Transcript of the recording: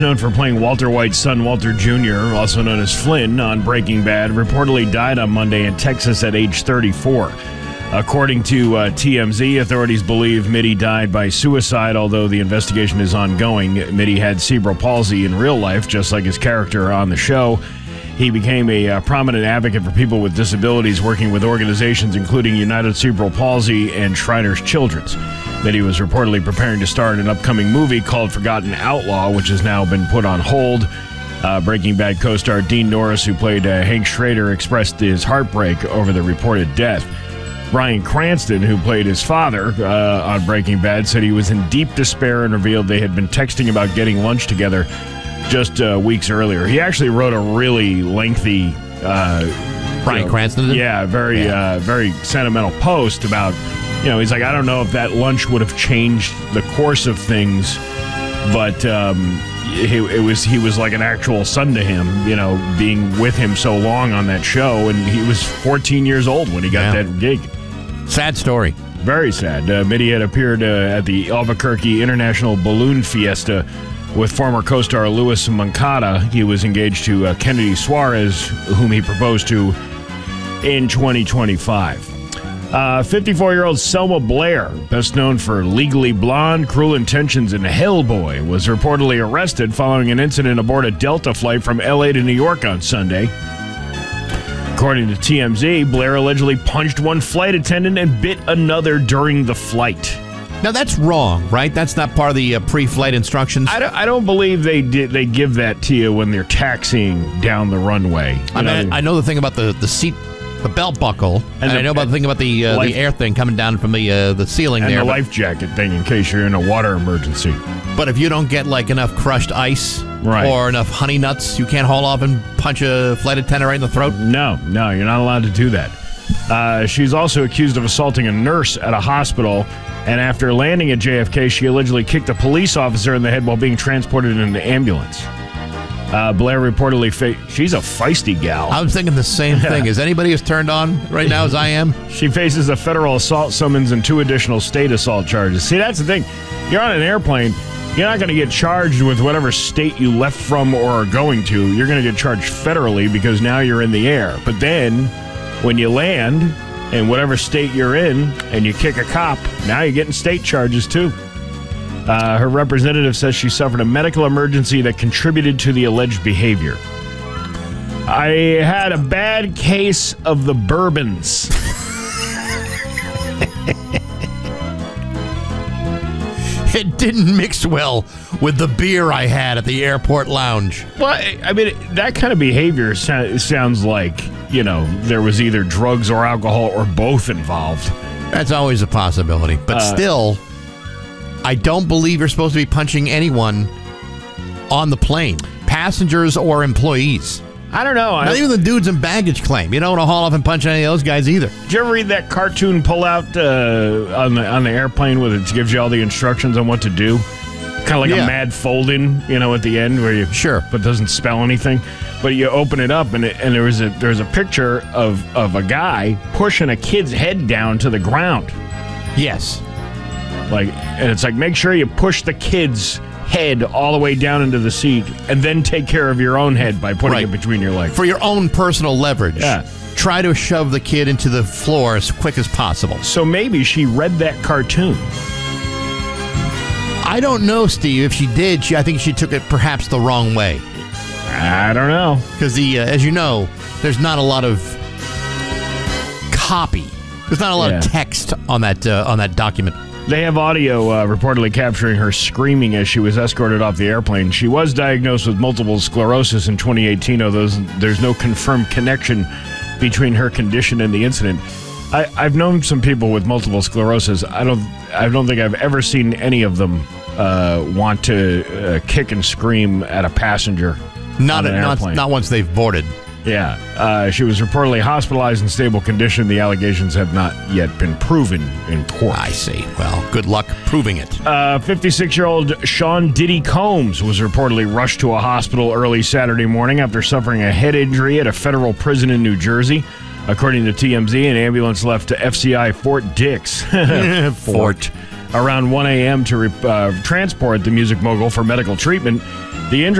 known for playing Walter White's son, Walter Jr., also known as Flynn, on Breaking Bad, reportedly died on Monday in Texas at age 34. According to TMZ, authorities believe Mitty died by suicide, although the investigation is ongoing. Mitty had cerebral palsy in real life, just like his character on the show. He became a prominent advocate for people with disabilities, working with organizations including United Cerebral Palsy and Shriners Children's. Mitty was reportedly preparing to star in an upcoming movie called Forgotten Outlaw, which has now been put on hold. Breaking Bad co-star Dean Norris, who played Hank Schrader, expressed his heartbreak over the reported death. Bryan Cranston, who played his father on Breaking Bad, said he was in deep despair and revealed they had been texting about getting lunch together just weeks earlier. He actually wrote a really lengthy... Bryan Cranston did? Yeah, very sentimental post about... he's like, I don't know if that lunch would have changed the course of things, but he was like an actual son to him, being with him so long on that show, and he was 14 years old when he got that gig. Sad story. Very sad. Mitty had appeared at the Albuquerque International Balloon Fiesta with former co-star Louis Moncada. He was engaged to Kennedy Suarez, whom he proposed to in 2025. 54-year-old Selma Blair, best known for Legally Blonde, Cruel Intentions, and Hellboy, was reportedly arrested following an incident aboard a Delta flight from L.A. to New York on Sunday. According to TMZ, Blair allegedly punched one flight attendant and bit another during the flight. Now, that's wrong, right? That's not part of the pre-flight instructions? I don't believe they give that to you when they're taxiing down the runway. I know the thing about the seat... the belt buckle, and I know about the thing about the air thing coming down from the ceiling and there. And the life jacket thing in case you're in a water emergency. But if you don't get enough crushed ice or enough honey nuts, you can't haul off and punch a flight attendant right in the throat? No, you're not allowed to do that. She's also accused of assaulting a nurse at a hospital, and after landing at JFK, she allegedly kicked a police officer in the head while being transported in an ambulance. Blair reportedly she's a feisty gal. I was thinking the same thing. Is anybody as turned on right now as I am? She faces a federal assault summons and 2 additional state assault charges. See, that's the thing. You're on an airplane. You're not going to get charged with whatever state you left from or are going to. You're going to get charged federally because now you're in the air. But then when you land in whatever state you're in and you kick a cop, now you're getting state charges too. Her representative says she suffered a medical emergency that contributed to the alleged behavior. I had a bad case of the bourbons. It didn't mix well with the beer I had at the airport lounge. Well, I mean, that kind of behavior sounds like, there was either drugs or alcohol or both involved. That's always a possibility. But still... I don't believe you're supposed to be punching anyone on the plane, passengers or employees. I don't know. Not even the dudes in baggage claim. You don't want to haul off and punch any of those guys either. Did you ever read that cartoon pullout on the airplane where it gives you all the instructions on what to do? Kind of like a mad fold-in, at the end where you but doesn't spell anything. But you open it up and there's a picture of a guy pushing a kid's head down to the ground. Yes. And it's make sure you push the kid's head all the way down into the seat and then take care of your own head by putting it between your legs. For your own personal leverage. Yeah. Try to shove the kid into the floor as quick as possible. So maybe she read that cartoon. I don't know, Steve. If she did, I think she took it perhaps the wrong way. I don't know. Because as you know, there's not a lot of copy. There's not a lot of text on that document. They have audio reportedly capturing her screaming as she was escorted off the airplane. She was diagnosed with multiple sclerosis in 2018, although there's no confirmed connection between her condition and the incident. I've known some people with multiple sclerosis. I don't think I've ever seen any of them want to kick and scream at a passenger. Not once they've boarded. Yeah. She was reportedly hospitalized in stable condition. The allegations have not yet been proven in court. I see. Well, good luck proving it. 56-year-old Sean Diddy Combs was reportedly rushed to a hospital early Saturday morning after suffering a head injury at a federal prison in New Jersey. According to TMZ, an ambulance left to FCI Fort Dix. Fort. around 1 a.m. to transport the music mogul for medical treatment. The injury